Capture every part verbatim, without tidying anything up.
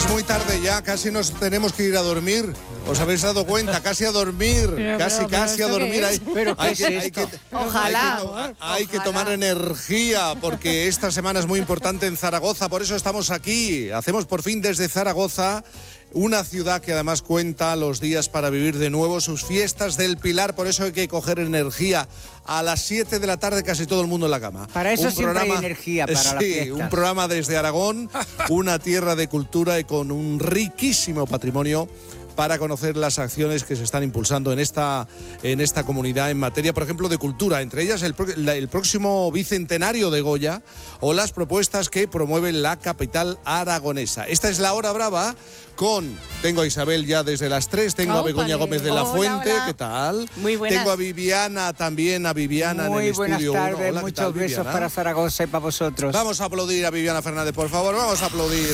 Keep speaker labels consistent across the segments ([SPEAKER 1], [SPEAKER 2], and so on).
[SPEAKER 1] Es muy tarde ya, casi nos tenemos que ir a dormir. ¿Os habéis dado cuenta? Casi a dormir,
[SPEAKER 2] pero,
[SPEAKER 1] casi,
[SPEAKER 2] pero,
[SPEAKER 1] casi
[SPEAKER 2] pero
[SPEAKER 1] a dormir. Hay,
[SPEAKER 2] ¿Pero
[SPEAKER 1] hay,
[SPEAKER 2] qué
[SPEAKER 1] que,
[SPEAKER 2] es
[SPEAKER 1] hay, que,
[SPEAKER 2] Ojalá.
[SPEAKER 1] hay, que, to hay que tomar energía, porque esta semana es muy importante en Zaragoza, por eso estamos aquí. Hacemos por fin desde Zaragoza, una ciudad que además cuenta los días para vivir de nuevo sus fiestas del Pilar, por eso hay que coger energía. A las siete de la tarde casi todo el mundo en la cama.
[SPEAKER 3] Para eso
[SPEAKER 1] un
[SPEAKER 3] siempre
[SPEAKER 1] programa,
[SPEAKER 3] hay energía para
[SPEAKER 1] sí,
[SPEAKER 3] las fiestas.
[SPEAKER 1] Un programa desde Aragón, una tierra de cultura y con un riquísimo patrimonio para conocer las acciones que se están impulsando en esta, en esta comunidad en materia, por ejemplo, de cultura, entre ellas el, la, el próximo bicentenario de Goya o las propuestas que promueve la capital aragonesa. Esta es la hora brava con, tengo a Isabel ya desde las tres, tengo oh, a Begoña vale. Gómez de la hola, Fuente, hola. ¿Qué tal?
[SPEAKER 3] Muy buenas.
[SPEAKER 1] Tengo a Viviana también, a Viviana
[SPEAKER 3] Muy
[SPEAKER 1] en el
[SPEAKER 3] buenas
[SPEAKER 1] estudio.
[SPEAKER 3] tardes,
[SPEAKER 1] Hola,
[SPEAKER 3] muchos
[SPEAKER 1] tal,
[SPEAKER 3] besos
[SPEAKER 1] Viviana?
[SPEAKER 3] para Zaragoza y para vosotros.
[SPEAKER 1] Vamos a aplaudir a Viviana Fernández, por favor, vamos a aplaudir.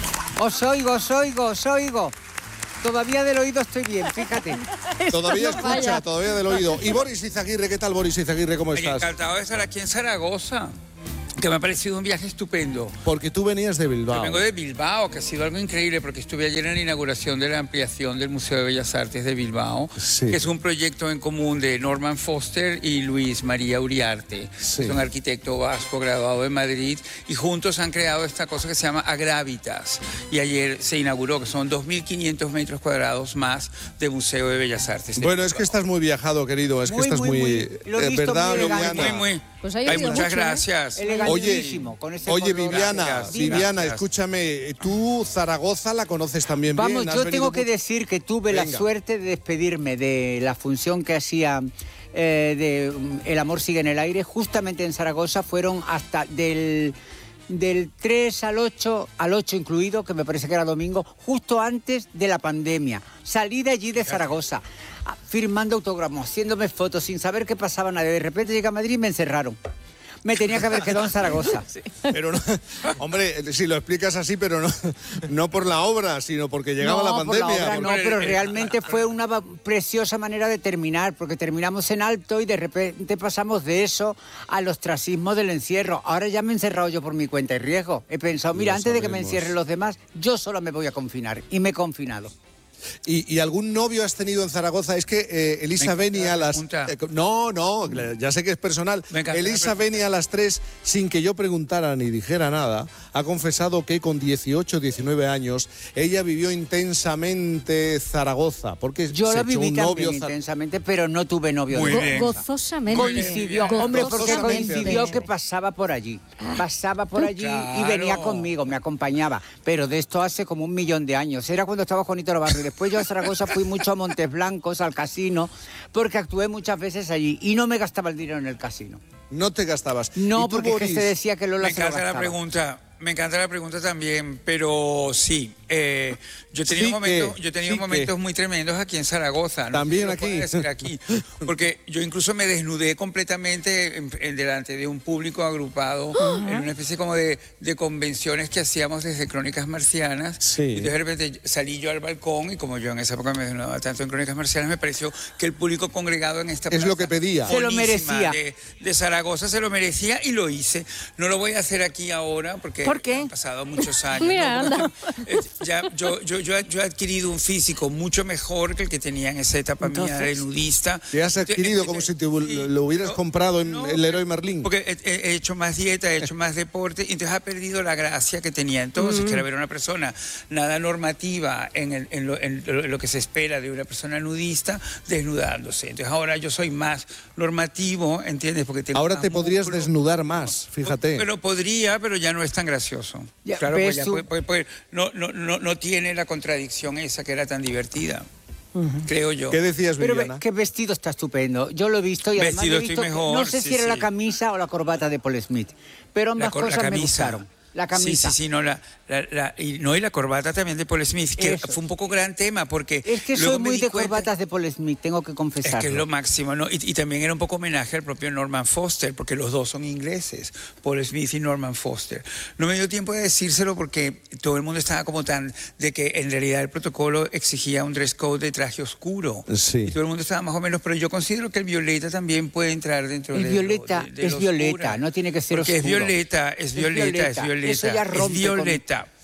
[SPEAKER 3] Os oigo, os oigo, os oigo. Todavía del oído estoy bien, fíjate.
[SPEAKER 1] Todavía escucha, vaya. Todavía del oído. Y Boris Izaguirre, ¿qué tal, Boris Izaguirre? ¿Cómo estás?
[SPEAKER 4] Encantado de estar aquí en Zaragoza, que me ha parecido un viaje estupendo.
[SPEAKER 1] Porque tú venías de Bilbao.
[SPEAKER 4] Yo vengo de Bilbao, que ha sido algo increíble, porque estuve ayer en la inauguración de la ampliación del Museo de Bellas Artes de Bilbao, sí. que es un proyecto en común de Norman Foster y Luis María Uriarte, sí. que es un arquitecto vasco graduado en Madrid, y juntos han creado esta cosa que se llama Agravitas. Y ayer se inauguró, que son dos mil quinientos metros cuadrados más de Museo de Bellas Artes.
[SPEAKER 1] Bueno,
[SPEAKER 4] Bilbao.
[SPEAKER 1] Es que estás muy viajado, querido, es
[SPEAKER 3] muy,
[SPEAKER 1] que estás muy...
[SPEAKER 3] muy, muy
[SPEAKER 1] eh, ¿verdad,
[SPEAKER 3] muy
[SPEAKER 1] Viviana?
[SPEAKER 4] Muy, muy.
[SPEAKER 2] Pues
[SPEAKER 4] Ay, muchas
[SPEAKER 2] mucho,
[SPEAKER 4] gracias.
[SPEAKER 3] ¿eh?
[SPEAKER 1] Oye,
[SPEAKER 3] con ese
[SPEAKER 1] oye
[SPEAKER 3] color.
[SPEAKER 1] Viviana,
[SPEAKER 4] Gracias,
[SPEAKER 1] Viviana,
[SPEAKER 4] gracias.
[SPEAKER 1] escúchame, tú Zaragoza la conoces también
[SPEAKER 3] Vamos,
[SPEAKER 1] bien.
[SPEAKER 3] yo tengo que decir que tuve
[SPEAKER 1] Venga.
[SPEAKER 3] la suerte de despedirme de la función que hacía eh, de um, El amor sigue en el aire, justamente en Zaragoza. Fueron hasta del... del tres al ocho, al ocho incluido, que me parece que era domingo, justo antes de la pandemia. Salí de allí de Zaragoza, firmando autógrafos, haciéndome fotos, sin saber qué pasaba nada. De repente llegué a Madrid y me encerraron. Me tenía que haber quedado en Zaragoza.
[SPEAKER 1] Sí. Pero no, hombre, si lo explicas así, pero no, no por la obra, sino porque llegaba
[SPEAKER 3] no,
[SPEAKER 1] la pandemia.
[SPEAKER 3] Por la obra, no,
[SPEAKER 1] porque...
[SPEAKER 3] pero realmente fue una preciosa manera de terminar, porque terminamos en alto y de repente pasamos de eso al ostracismo del encierro. Ahora ya me he encerrado yo por mi cuenta y riesgo. He pensado, mira,
[SPEAKER 1] lo
[SPEAKER 3] antes
[SPEAKER 1] sabemos.
[SPEAKER 3] de que me encierren los demás, yo sola me voy a confinar. Y me he confinado.
[SPEAKER 1] ¿Y, ¿Y algún novio has tenido en Zaragoza? Es que eh, Elisa venía a las... Eh, no, no, ya sé que es personal. Elisa venía a las tres sin que yo preguntara ni dijera nada. Ha confesado que con dieciocho, diecinueve años ella vivió intensamente Zaragoza. Porque
[SPEAKER 3] yo
[SPEAKER 1] se
[SPEAKER 3] la
[SPEAKER 1] echó
[SPEAKER 3] viví
[SPEAKER 1] un
[SPEAKER 3] también
[SPEAKER 1] novio
[SPEAKER 3] intensamente, pero no tuve novio.
[SPEAKER 4] Muy
[SPEAKER 3] de
[SPEAKER 4] bien.
[SPEAKER 2] Gozosamente.
[SPEAKER 3] Coincidió,
[SPEAKER 2] Gozosamente.
[SPEAKER 3] hombre, porque coincidió que pasaba por allí. Pasaba por allí
[SPEAKER 4] Claro.
[SPEAKER 3] y venía conmigo, me acompañaba. Pero de esto hace como un millón de años. Era cuando estaba Juanito Navarro. Y después yo a Zaragoza fui mucho a Montes Blancos, al casino, porque actué muchas veces allí y no me gastaba el dinero en el casino.
[SPEAKER 1] No te gastabas.
[SPEAKER 3] No,
[SPEAKER 1] tú,
[SPEAKER 3] porque
[SPEAKER 1] Boris?
[SPEAKER 3] es que se decía que Lola
[SPEAKER 4] Me
[SPEAKER 3] se lo
[SPEAKER 4] encanta la
[SPEAKER 3] gastaba.
[SPEAKER 4] pregunta. Me encanta la pregunta también, pero sí, eh, yo he tenido,
[SPEAKER 1] Sí
[SPEAKER 4] momentos,
[SPEAKER 1] que,
[SPEAKER 4] yo he tenido
[SPEAKER 1] sí
[SPEAKER 4] momentos
[SPEAKER 1] que.
[SPEAKER 4] muy tremendos aquí en Zaragoza. No
[SPEAKER 1] También
[SPEAKER 4] sé si lo
[SPEAKER 1] aquí.
[SPEAKER 4] puedo decir aquí. Porque yo incluso me desnudé completamente en, en delante de un público agrupado uh-huh. en una especie como de, de convenciones que hacíamos desde Crónicas Marcianas.
[SPEAKER 1] Sí.
[SPEAKER 4] Y de repente salí yo al balcón y como yo en esa época me desnudaba tanto en Crónicas Marcianas, me pareció que el público congregado en esta
[SPEAKER 1] Es lo que pedía.
[SPEAKER 3] Se lo merecía.
[SPEAKER 4] De, de Zaragoza se lo merecía y lo hice. No lo voy a hacer aquí ahora porque
[SPEAKER 3] ¿Por qué?
[SPEAKER 4] han pasado muchos años.
[SPEAKER 2] Mira,
[SPEAKER 4] ¿no? eh, ya, yo, yo, yo, yo he adquirido un físico mucho mejor que el que tenía en esa etapa
[SPEAKER 3] Entonces,
[SPEAKER 4] mía de nudista.
[SPEAKER 1] Te has adquirido como si te, lo hubieras
[SPEAKER 4] no,
[SPEAKER 1] comprado en
[SPEAKER 4] no,
[SPEAKER 1] el Leroy Merlin.
[SPEAKER 4] Porque he, he hecho más dieta, he hecho más deporte, y entonces ha perdido la gracia que tenía entonces, mm. que era ver a una persona nada normativa en, el, en, lo, en lo que se espera de una persona nudista desnudándose. Entonces ahora yo soy más normativo, ¿entiendes? Porque tengo
[SPEAKER 1] ahora
[SPEAKER 4] más
[SPEAKER 1] te podrías
[SPEAKER 4] músculo.
[SPEAKER 1] desnudar más, fíjate.
[SPEAKER 4] Pero podría, pero ya no es tan gracioso.
[SPEAKER 3] Ya,
[SPEAKER 4] claro, pues ya,
[SPEAKER 3] tú...
[SPEAKER 4] pues, pues, pues, no, no, no, no tiene la contradicción esa que era tan divertida. Uh-huh. Creo yo.
[SPEAKER 1] ¿Qué decías, Viviana?
[SPEAKER 3] Pero qué vestido está estupendo. Yo lo he visto y
[SPEAKER 4] vestido
[SPEAKER 3] además he visto
[SPEAKER 4] estoy mejor,
[SPEAKER 3] no sé
[SPEAKER 4] sí,
[SPEAKER 3] si era
[SPEAKER 4] sí.
[SPEAKER 3] la camisa o la corbata de Paul Smith, pero ambas
[SPEAKER 4] la,
[SPEAKER 3] cosas
[SPEAKER 4] la
[SPEAKER 3] me gustaron. La camisa.
[SPEAKER 4] Sí, sí, sí, no, la, la, la, y, no, y la corbata también de Paul Smith, que
[SPEAKER 3] Eso.
[SPEAKER 4] fue un poco gran tema, porque...
[SPEAKER 3] Es que soy muy de cuenta... corbatas de Paul Smith, tengo que confesarlo.
[SPEAKER 4] Es que es lo máximo, ¿no? Y, y también era un poco homenaje al propio Norman Foster, porque los dos son ingleses, Paul Smith y Norman Foster. No me dio tiempo de decírselo porque todo el mundo estaba como tan... de que en realidad el protocolo exigía un dress code de traje oscuro.
[SPEAKER 1] Sí.
[SPEAKER 4] Y todo el mundo estaba más o menos... Pero yo considero que el violeta también puede entrar dentro
[SPEAKER 3] el
[SPEAKER 4] de...
[SPEAKER 3] El violeta
[SPEAKER 4] de, de
[SPEAKER 3] es violeta, no tiene que ser
[SPEAKER 4] porque
[SPEAKER 3] oscuro.
[SPEAKER 4] es violeta, es violeta, es violeta.
[SPEAKER 3] Eso ya rompe
[SPEAKER 4] es violeta.
[SPEAKER 3] Con...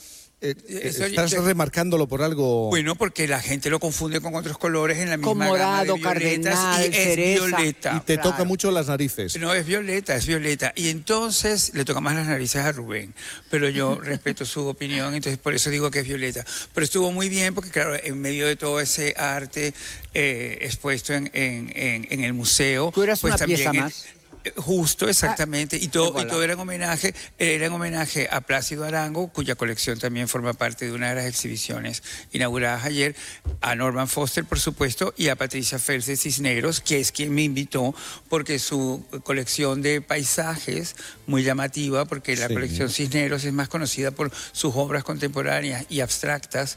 [SPEAKER 1] Eh, Eso, ¿Estás yo, remarcándolo por algo?
[SPEAKER 4] Bueno, porque la gente lo confunde con otros colores en la misma
[SPEAKER 3] con morado,
[SPEAKER 4] gama de violetas
[SPEAKER 3] cardenal,
[SPEAKER 4] y es
[SPEAKER 3] cereza.
[SPEAKER 4] violeta.
[SPEAKER 1] Y te
[SPEAKER 3] Claro.
[SPEAKER 1] toca mucho las narices.
[SPEAKER 4] No, es violeta, es violeta. Y entonces le toca más las narices a Rubén. Pero yo respeto su opinión, entonces por eso digo que es violeta. Pero estuvo muy bien porque, claro, en medio de todo ese arte eh, expuesto en, en, en, en el museo...
[SPEAKER 3] Tú eras
[SPEAKER 4] pues
[SPEAKER 3] una
[SPEAKER 4] también
[SPEAKER 3] pieza
[SPEAKER 4] el,
[SPEAKER 3] más.
[SPEAKER 4] Justo, exactamente, y todo,
[SPEAKER 3] voilà.
[SPEAKER 4] y todo era en homenaje, era en homenaje a Plácido Arango, cuya colección también forma parte de una de las exhibiciones inauguradas ayer, a Norman Foster, por supuesto, y a Patricia Fels de Cisneros, que es quien me invitó, porque su colección de paisajes, muy llamativa, porque la
[SPEAKER 1] sí.
[SPEAKER 4] colección Cisneros es más conocida por sus obras contemporáneas y abstractas,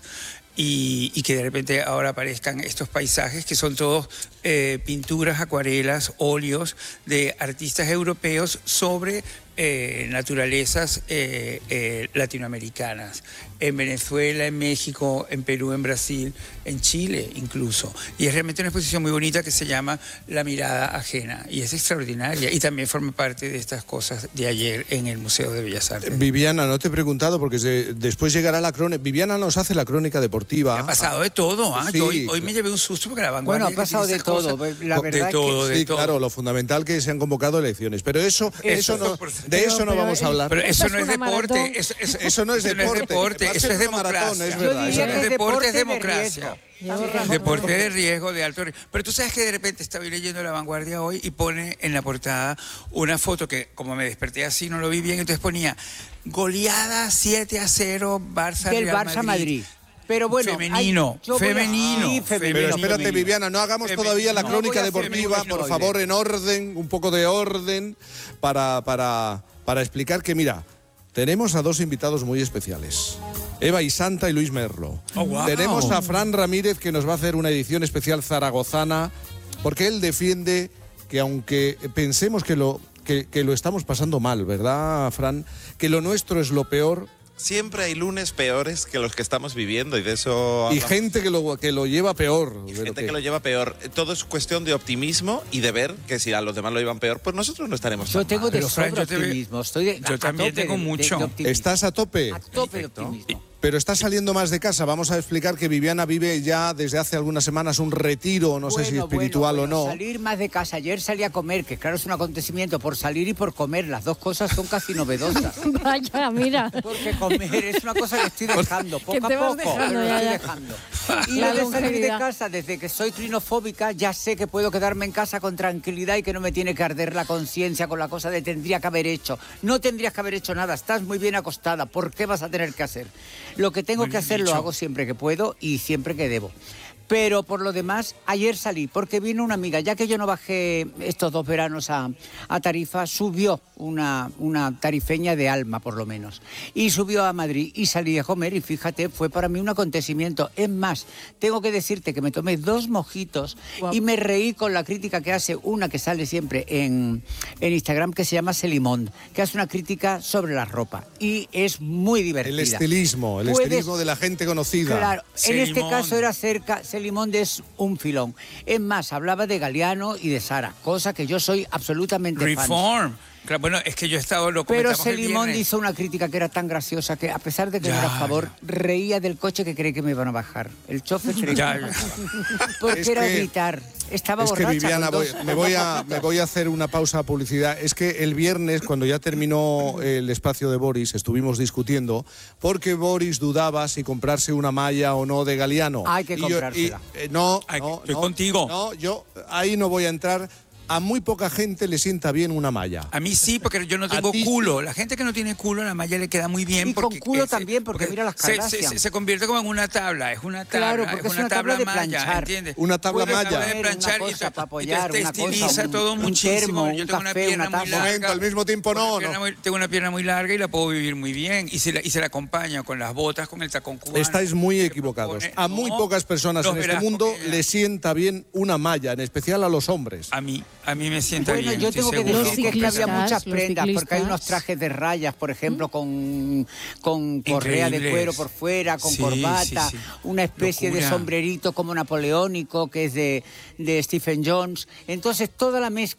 [SPEAKER 4] Y, y que de repente ahora aparezcan estos paisajes que son todos eh, pinturas, acuarelas, óleos de artistas europeos sobre eh, naturalezas eh, eh, latinoamericanas, en Venezuela, en México, en Perú, en Brasil, en Chile incluso. Y es realmente una exposición muy bonita que se llama La mirada ajena y es extraordinaria y también forma parte de estas cosas de ayer en el Museo de Bellas Artes.
[SPEAKER 1] Viviana, no te he preguntado porque se, después llegará la crónica. Viviana nos hace la crónica deportiva.
[SPEAKER 4] Ha pasado de todo, ¿ah?
[SPEAKER 1] Sí.
[SPEAKER 4] Hoy, hoy me llevé un susto porque la Vanguardia...
[SPEAKER 3] Bueno, ha pasado de todo,
[SPEAKER 4] cosas,
[SPEAKER 3] la verdad
[SPEAKER 4] de todo,
[SPEAKER 3] que...
[SPEAKER 4] de
[SPEAKER 1] Sí,
[SPEAKER 4] todo.
[SPEAKER 1] claro, lo fundamental que se han convocado elecciones. Pero eso, eso,
[SPEAKER 4] Eso,
[SPEAKER 1] no,
[SPEAKER 4] por-
[SPEAKER 1] de
[SPEAKER 2] Pero-
[SPEAKER 1] eso no
[SPEAKER 2] pero
[SPEAKER 1] vamos a
[SPEAKER 2] el-
[SPEAKER 1] hablar.
[SPEAKER 4] Pero eso
[SPEAKER 2] Es
[SPEAKER 4] no es
[SPEAKER 2] una
[SPEAKER 4] deporte,
[SPEAKER 2] maratón.
[SPEAKER 4] eso, eso-
[SPEAKER 1] Eso no es
[SPEAKER 4] eso
[SPEAKER 1] deporte.
[SPEAKER 4] eso es
[SPEAKER 1] una maratón,
[SPEAKER 4] democracia.
[SPEAKER 1] es
[SPEAKER 3] Yo
[SPEAKER 1] verdad.
[SPEAKER 3] diría
[SPEAKER 4] Eso no
[SPEAKER 3] que
[SPEAKER 4] es
[SPEAKER 3] es
[SPEAKER 4] deporte, es
[SPEAKER 3] deporte de
[SPEAKER 4] democracia.
[SPEAKER 3] riesgo.
[SPEAKER 2] Llevo razón.
[SPEAKER 4] Deporte de riesgo, de alto riesgo. Pero tú sabes que de repente estaba leyendo La Vanguardia hoy y pone en la portada una foto que, como me desperté así, no lo vi bien, entonces ponía goleada siete a cero Barça
[SPEAKER 3] Del
[SPEAKER 4] Real
[SPEAKER 3] Barça Madrid. Pero bueno,
[SPEAKER 4] Femenino,
[SPEAKER 3] hay- yo voy a-
[SPEAKER 4] femenino,
[SPEAKER 3] sí,
[SPEAKER 4] femenino.
[SPEAKER 1] Pero espérate,
[SPEAKER 3] femenino.
[SPEAKER 1] Viviana, no hagamos
[SPEAKER 4] Femenino.
[SPEAKER 1] todavía la
[SPEAKER 4] No
[SPEAKER 1] crónica
[SPEAKER 3] voy a hacer
[SPEAKER 1] deportiva,
[SPEAKER 3] ningún
[SPEAKER 1] por
[SPEAKER 3] spoiler.
[SPEAKER 1] favor, en orden, un poco de orden, para, para, para explicar que, mira, tenemos a dos invitados muy especiales. Eva y Santa y Luis Merlo.
[SPEAKER 4] Oh, wow.
[SPEAKER 1] Tenemos a Fran Ramírez, que nos va a hacer una edición especial zaragozana, porque él defiende que aunque pensemos que lo, que, que lo estamos pasando mal, ¿verdad, Fran? Que lo nuestro es lo peor.
[SPEAKER 5] Siempre hay lunes peores que los que estamos viviendo y de eso...
[SPEAKER 1] Y
[SPEAKER 5] hablamos.
[SPEAKER 1] gente que lo, que lo lleva peor.
[SPEAKER 5] Y
[SPEAKER 1] de lo
[SPEAKER 5] gente que lo lleva peor. Todo es cuestión de optimismo y de ver que si a los demás lo llevan peor, pues nosotros no estaremos
[SPEAKER 3] Yo
[SPEAKER 5] tan
[SPEAKER 3] tengo
[SPEAKER 5] mal.
[SPEAKER 3] de
[SPEAKER 4] Pero, Fran,
[SPEAKER 3] sobra
[SPEAKER 4] yo te veo-
[SPEAKER 3] optimismo. Estoy de-
[SPEAKER 4] yo
[SPEAKER 3] a
[SPEAKER 4] también
[SPEAKER 3] tope
[SPEAKER 4] tengo
[SPEAKER 3] de- de-
[SPEAKER 4] mucho.
[SPEAKER 3] de optimismo.
[SPEAKER 1] ¿Estás a tope?
[SPEAKER 3] A tope de
[SPEAKER 5] Perfecto.
[SPEAKER 3] optimismo.
[SPEAKER 1] Pero está saliendo más de casa. Vamos a explicar que Viviana vive ya desde hace algunas semanas un retiro, no sé si
[SPEAKER 3] Bueno,
[SPEAKER 1] espiritual
[SPEAKER 3] bueno,
[SPEAKER 1] o
[SPEAKER 3] bueno,
[SPEAKER 1] no.
[SPEAKER 3] Salir más de casa. Ayer salí a comer, que claro es un acontecimiento por salir y por comer. Las dos cosas son casi novedosas.
[SPEAKER 2] Vaya, mira.
[SPEAKER 3] Porque comer es una cosa que estoy dejando, poco
[SPEAKER 2] Que te
[SPEAKER 3] a
[SPEAKER 2] vas
[SPEAKER 3] poco,
[SPEAKER 2] dejando,
[SPEAKER 3] pero lo
[SPEAKER 2] ya,
[SPEAKER 3] estoy
[SPEAKER 2] ya.
[SPEAKER 3] dejando. Y
[SPEAKER 2] La
[SPEAKER 3] lo de salir de
[SPEAKER 2] longevidad.
[SPEAKER 3] casa, desde que soy clinofóbica, ya sé que puedo quedarme en casa con tranquilidad y que no me tiene que arder la conciencia con la cosa de tendría que haber hecho. No tendrías que haber hecho nada, estás muy bien acostada, ¿por qué vas a tener que hacer? Lo que tengo
[SPEAKER 4] Muy
[SPEAKER 3] que
[SPEAKER 4] bien
[SPEAKER 3] hacer lo
[SPEAKER 4] dicho.
[SPEAKER 3] hago siempre que puedo y siempre que debo. Pero por lo demás, ayer salí porque vino una amiga, ya que yo no bajé estos dos veranos a, a Tarifa, subió una, una tarifeña de alma, por lo menos. Y subió a Madrid y salí a comer y fíjate, fue para mí un acontecimiento. Es más, tengo que decirte que me tomé dos mojitos
[SPEAKER 2] Guau.
[SPEAKER 3] y me reí con la crítica que hace una que sale siempre en, en Instagram, que se llama Celimón, que hace una crítica sobre la ropa. Y es muy divertida.
[SPEAKER 1] El estilismo, el
[SPEAKER 3] Puedes-
[SPEAKER 1] estilismo de la gente conocida.
[SPEAKER 3] Claro, en este
[SPEAKER 4] Celimón.
[SPEAKER 3] caso era cerca, Celimón es un filón. Es más, hablaba de Galeano y de Sara, cosa que yo soy absolutamente fan.
[SPEAKER 4] Reform. Claro, bueno, es que yo he estado lo
[SPEAKER 3] Pero
[SPEAKER 4] comentamos el
[SPEAKER 3] Celimón
[SPEAKER 4] viernes.
[SPEAKER 3] hizo una crítica que era tan graciosa que, a pesar de que no
[SPEAKER 4] Ya,
[SPEAKER 3] era a favor,
[SPEAKER 4] ya.
[SPEAKER 3] reía del coche que creí que me iban a bajar. El chofer creí que
[SPEAKER 4] Ya,
[SPEAKER 3] me iban a
[SPEAKER 4] ya.
[SPEAKER 3] bajar. Porque
[SPEAKER 1] Es
[SPEAKER 3] era
[SPEAKER 1] que-
[SPEAKER 3] gritar. Estaba
[SPEAKER 1] Es que
[SPEAKER 3] borracha.
[SPEAKER 1] Viviana,
[SPEAKER 3] con
[SPEAKER 1] voy-
[SPEAKER 3] dos-
[SPEAKER 1] me, voy a, me voy a hacer una pausa publicidad. Es que el viernes, cuando ya terminó el espacio de Boris, estuvimos discutiendo porque Boris dudaba si comprarse una malla o no de Galeano.
[SPEAKER 3] Hay que
[SPEAKER 1] Y yo-
[SPEAKER 3] comprársela.
[SPEAKER 1] y, eh, no,
[SPEAKER 4] Ay,
[SPEAKER 1] no,
[SPEAKER 4] estoy
[SPEAKER 1] no,
[SPEAKER 4] contigo.
[SPEAKER 1] No, yo ahí no voy a entrar. A muy poca gente le sienta bien una malla.
[SPEAKER 4] A mí sí, porque yo no tengo
[SPEAKER 1] ti
[SPEAKER 4] culo. La gente que no tiene culo, la malla le queda muy bien.
[SPEAKER 3] Y con
[SPEAKER 4] porque,
[SPEAKER 3] culo
[SPEAKER 4] eh, se-
[SPEAKER 3] también, porque mira las
[SPEAKER 4] se, se,
[SPEAKER 3] Kardashian.
[SPEAKER 4] se- se convierte como en una tabla. Es una tabla.
[SPEAKER 3] Claro, porque es una tabla de planchar.
[SPEAKER 4] ¿entiendes?
[SPEAKER 1] Una tabla
[SPEAKER 4] Una
[SPEAKER 1] malla.
[SPEAKER 4] tabla de
[SPEAKER 3] Una
[SPEAKER 4] planchar
[SPEAKER 3] cosa
[SPEAKER 4] y te-
[SPEAKER 3] para
[SPEAKER 4] y
[SPEAKER 3] apoyar,
[SPEAKER 4] te
[SPEAKER 3] una cosa,
[SPEAKER 4] estiliza
[SPEAKER 3] un-
[SPEAKER 4] todo
[SPEAKER 3] un
[SPEAKER 4] muchísimo.
[SPEAKER 3] termo,
[SPEAKER 4] Yo
[SPEAKER 3] un
[SPEAKER 4] tengo una
[SPEAKER 3] café,
[SPEAKER 4] pierna
[SPEAKER 3] una
[SPEAKER 4] muy
[SPEAKER 3] taza.
[SPEAKER 4] larga.
[SPEAKER 1] Momento, al mismo tiempo no,
[SPEAKER 4] Una pierna
[SPEAKER 1] no.
[SPEAKER 4] muy- tengo una pierna muy larga y la puedo vivir muy bien. Y se la, y se la acompaña con las botas, con el tacón cubano.
[SPEAKER 1] Estáis muy
[SPEAKER 4] que
[SPEAKER 1] equivocados.
[SPEAKER 4] propone-
[SPEAKER 1] A muy
[SPEAKER 4] No,
[SPEAKER 1] pocas personas
[SPEAKER 4] no,
[SPEAKER 1] en este
[SPEAKER 4] verás,
[SPEAKER 1] mundo
[SPEAKER 4] porque-
[SPEAKER 1] le sienta bien una malla, en especial a los hombres.
[SPEAKER 4] A mí, a mí me sienta
[SPEAKER 3] Bueno,
[SPEAKER 4] bien.
[SPEAKER 3] yo
[SPEAKER 4] estoy
[SPEAKER 3] tengo que
[SPEAKER 4] seguro.
[SPEAKER 3] decir que, es que había
[SPEAKER 2] ciclistas,
[SPEAKER 3] muchas
[SPEAKER 2] los
[SPEAKER 3] prendas, porque hay unos
[SPEAKER 2] ciclistas.
[SPEAKER 3] trajes de rayas, por ejemplo, con, con correa de
[SPEAKER 4] Increíbles.
[SPEAKER 3] cuero por fuera, con
[SPEAKER 4] Sí,
[SPEAKER 3] corbata,
[SPEAKER 4] sí, sí.
[SPEAKER 3] una especie de
[SPEAKER 4] Locura.
[SPEAKER 3] sombrerito como napoleónico, que es de, de Stephen Jones. Entonces, toda la mezcla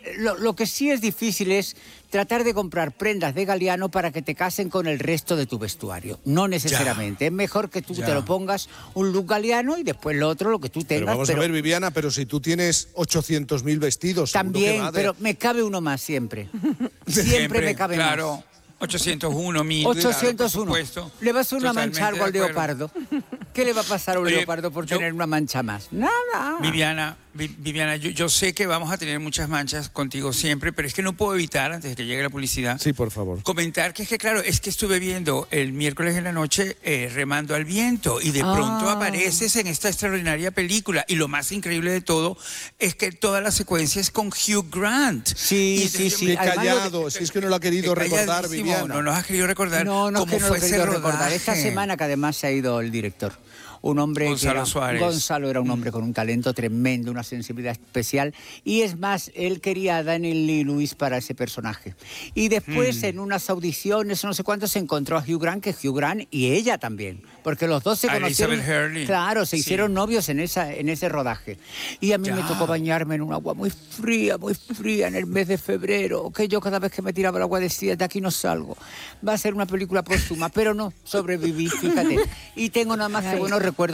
[SPEAKER 3] lo, lo que sí es difícil es tratar de comprar prendas de Galiano para que te casen con el resto de tu vestuario. No necesariamente. Ya. Es mejor que tú ya. te lo pongas un look Galiano y después lo otro, lo que tú tengas.
[SPEAKER 1] Pero vamos pero... a ver, Viviana, pero si tú tienes ochocientos mil vestidos...
[SPEAKER 3] También, de... pero me cabe uno más siempre. Siempre, siempre me cabe
[SPEAKER 4] claro.
[SPEAKER 3] más.
[SPEAKER 4] ochocientos uno mil.
[SPEAKER 3] ochocientos uno.
[SPEAKER 4] Claro,
[SPEAKER 3] le va a hacer una mancha algo al leopardo. ¿Qué le va a pasar a un
[SPEAKER 4] Oye,
[SPEAKER 3] leopardo por
[SPEAKER 4] yo,
[SPEAKER 3] tener una mancha más? Nada.
[SPEAKER 4] Viviana, Viviana, yo, yo sé que vamos a tener muchas manchas contigo siempre, pero es que no puedo evitar, antes de que llegue la publicidad,
[SPEAKER 1] sí, por favor,
[SPEAKER 4] comentar que es que, claro, es que estuve viendo el miércoles en la noche eh, Remando al Viento y de ah. pronto apareces en esta extraordinaria película y lo más increíble de todo es que toda la secuencia es con Hugh Grant.
[SPEAKER 3] Sí, y sí, sí.
[SPEAKER 1] Qué callado, de, si es que no lo ha querido recordar, Viviana.
[SPEAKER 4] No nos has querido recordar
[SPEAKER 3] no, no,
[SPEAKER 4] cómo
[SPEAKER 3] que no
[SPEAKER 4] fue
[SPEAKER 3] lo he
[SPEAKER 4] ese
[SPEAKER 3] querido
[SPEAKER 4] rodaje.
[SPEAKER 3] recordar. Esta semana que además se ha ido el director. Un hombre
[SPEAKER 4] Gonzalo
[SPEAKER 3] que era,
[SPEAKER 4] Suárez.
[SPEAKER 3] Gonzalo era un hombre con un talento tremendo, una sensibilidad especial. Y es más, él quería a Daniel Lee-Lewis para ese personaje. Y después, mm. en unas audiciones, no sé cuánto, se encontró a Hugh Grant, que Hugh Grant y ella también. Porque los dos se
[SPEAKER 4] a
[SPEAKER 3] conocieron.
[SPEAKER 4] Elizabeth Hurley.
[SPEAKER 3] Claro, se
[SPEAKER 4] sí.
[SPEAKER 3] hicieron novios en, esa, en ese rodaje. Y a mí
[SPEAKER 4] ya.
[SPEAKER 3] me tocó bañarme en un agua muy fría, muy fría, en el mes de febrero. Que yo cada vez que me tiraba el agua decía, de aquí no salgo. Va a ser una película póstuma, pero no, sobreviví, fíjate. Y tengo nada más que buenos recuerdos.